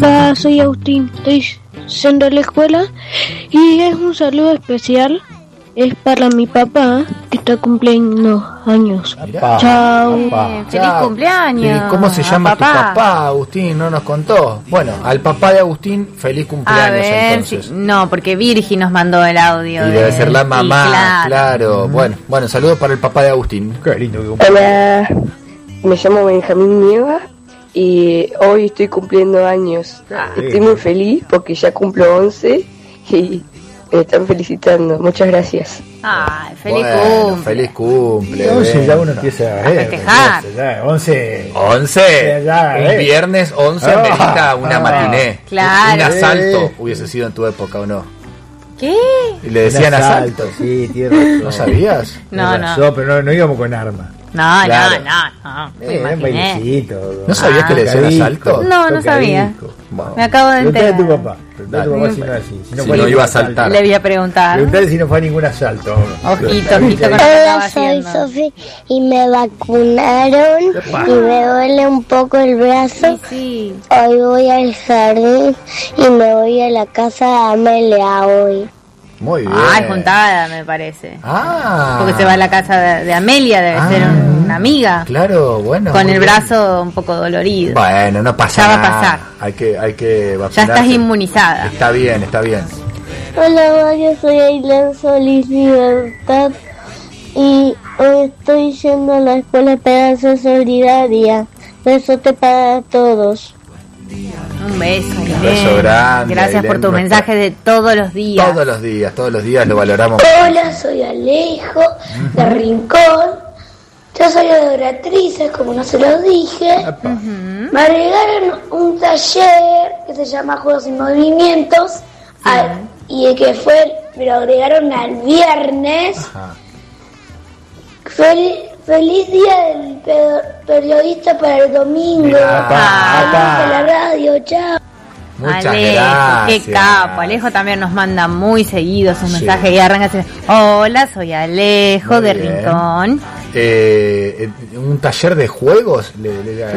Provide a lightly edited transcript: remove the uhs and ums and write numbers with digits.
Hola, soy Agustín, estoy yendo a la escuela y es un saludo especial. Es para mi papá que está cumpliendo años. Chao. ¡Feliz cumpleaños! ¿Cómo se llama papá? tu papá, Agustín? No nos contó. Bueno, al papá de Agustín, feliz cumpleaños. A ver, entonces. no, porque Virgi nos mandó el audio. Y debe ser la mamá, Sí, claro. Bueno, saludos para el papá de Agustín. Qué lindo que Hola, me llamo Benjamín Nieva y hoy estoy cumpliendo años. Estoy muy feliz porque ya cumplo 11 y me están felicitando. Muchas gracias. Ay, feliz cumple. Feliz cumple. 11 ya uno empieza a festejar. 11. 11. Ya, Un viernes 11 amerita una matiné. Claro. Un asalto hubiese sido en tu época, ¿o no? ¿Qué? Y le decían asalto. Sí, tierra. ¿No sabías? No. Pero no íbamos con armas. No. Me Era un imaginé. bailecito. ¿No sabías que le decían asalto? No sabía. Bueno. Me acabo de Preguntale enterar. a tu papá. Preguntale a tu papá si no es así. Si no iba a saltar. Le voy a preguntar. Preguntale si no fue a ningún asalto. Ojito con lo que estaba Hola, soy haciendo. Sofi y me vacunaron y me duele un poco el brazo. Sí. Hoy voy al jardín y me voy a la casa de Amelia hoy. Muy bien. Ay, juntada, me parece. Porque se va a la casa de Amelia, debe ser una amiga. Claro, bueno. Con muy el bien. brazo un poco dolorido. Bueno, no pasa Ya va a nada. pasar. Hay que vacunarse. Ya estás inmunizada. Está bien. Hola Mario, soy Ailén Solís Libertad y hoy estoy yendo a la escuela Pedazo Solidaria. Besote para todos. Un beso, Ailén. Un beso grande, Gracias Ailén, por tu nuestra- mensaje de todos los días. Todos los días lo valoramos. Hola, soy Alejo de Rincón. Yo soy adoratriz, como no se los dije. Me agregaron un taller que se llama Juegos y Movimientos y que me lo agregaron al viernes. Ajá. Feliz día del periodista para el domingo. Mirá, Saludos a la radio, chao. Muchas Alejo, gracias. qué capo. Alejo también nos manda muy seguido sus mensajes y arranca así: hola, soy Alejo Muy de bien. Rincón. Un taller de juegos.